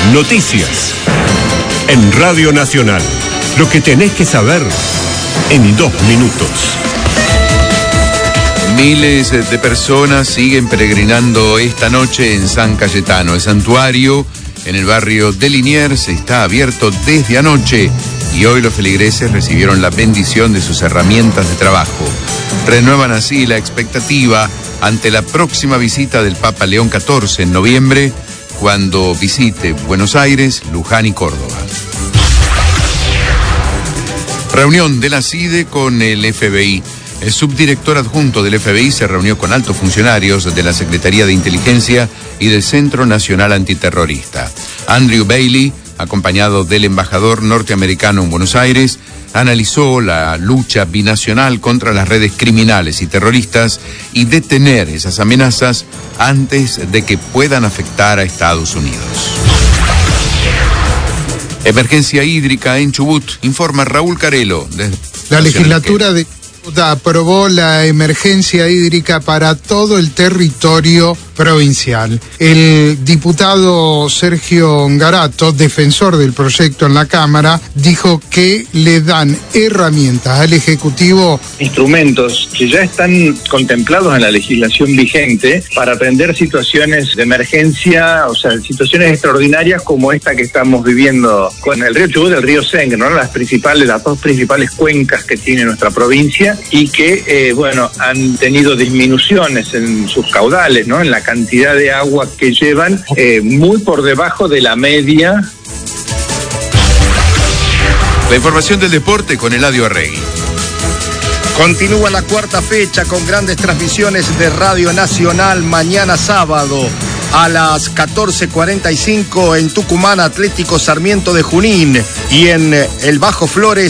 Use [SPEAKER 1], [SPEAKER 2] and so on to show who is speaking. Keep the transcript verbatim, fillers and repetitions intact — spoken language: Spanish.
[SPEAKER 1] Noticias. En Radio Nacional. Lo que tenés que saber en dos minutos.
[SPEAKER 2] Miles de personas siguen peregrinando esta noche en San Cayetano. El santuario en el barrio de Liniers está abierto desde anoche y hoy los feligreses recibieron la bendición de sus herramientas de trabajo. Renuevan así la expectativa ante la próxima visita del Papa León catorce en noviembre, cuando visite Buenos Aires, Luján y Córdoba. Reunión de la C I D E con el F B I. El subdirector adjunto del F B I se reunió con altos funcionarios de la Secretaría de Inteligencia y del Centro Nacional Antiterrorista. Andrew Bailey, acompañado del embajador norteamericano en Buenos Aires, analizó la lucha binacional contra las redes criminales y terroristas y detener esas amenazas antes de que puedan afectar a Estados Unidos. Emergencia hídrica en Chubut, informa Raúl Carelo.
[SPEAKER 3] La legislatura de aprobó la emergencia hídrica para todo el territorio provincial. El diputado Sergio Ngarato, defensor del proyecto en la Cámara, dijo que le dan herramientas al Ejecutivo,
[SPEAKER 4] instrumentos que ya están contemplados en la legislación vigente para atender situaciones de emergencia, o sea, situaciones extraordinarias como esta que estamos viviendo con el río Chubut y el río Sengre, ¿no? Las principales, las dos principales cuencas que tiene nuestra provincia y que, eh, bueno, han tenido disminuciones en sus caudales, ¿no? En la cantidad de agua que llevan, eh, muy por debajo de la media.
[SPEAKER 2] La información del deporte con Eladio Arregui.
[SPEAKER 5] Continúa la cuarta fecha con grandes transmisiones de Radio Nacional mañana sábado a las catorce cuarenta y cinco en Tucumán, Atlético Sarmiento de Junín, y en el Bajo Flores